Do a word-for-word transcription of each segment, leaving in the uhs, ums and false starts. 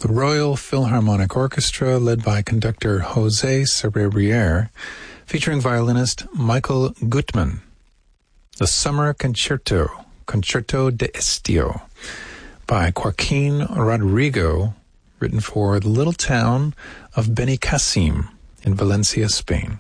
The Royal Philharmonic Orchestra, led by conductor José Cerebriere, featuring violinist Michael Gutmann. The Summer Concerto, Concerto de Estío, by Joaquin Rodrigo, written for the little town of Benicassim in Valencia, Spain.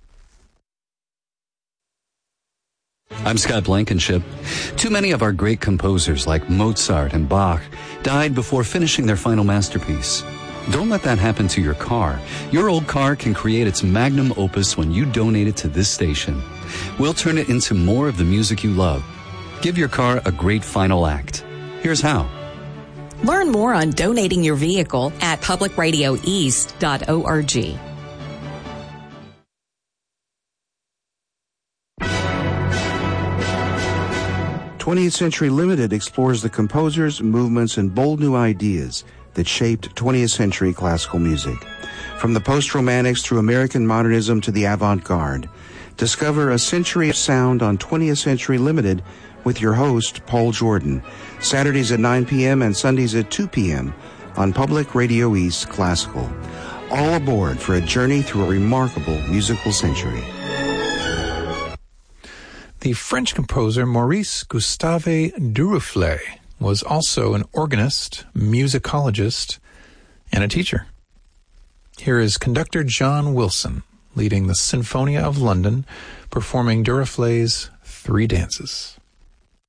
I'm Scott Blankenship. Too many of our great composers like Mozart and Bach died before finishing their final masterpiece. Don't let that happen to your car. Your old car can create its magnum opus when you donate it to this station. We'll turn it into more of the music you love. Give your car a great final act. Here's how. Learn more on donating your vehicle at public radio east dot org. twentieth Century Limited explores the composers, movements, and bold new ideas that shaped twentieth century classical music. From the post-romantics through American modernism to the avant-garde, discover a century of sound on twentieth Century Limited with your host, Paul Jordan, Saturdays at nine p.m. and Sundays at two p.m. on Public Radio East Classical. All aboard for a journey through a remarkable musical century. The French composer Maurice Gustave Duruflé was also an organist, musicologist, and a teacher. Here is conductor John Wilson leading the Sinfonia of London, performing Duruflé's Three Dances.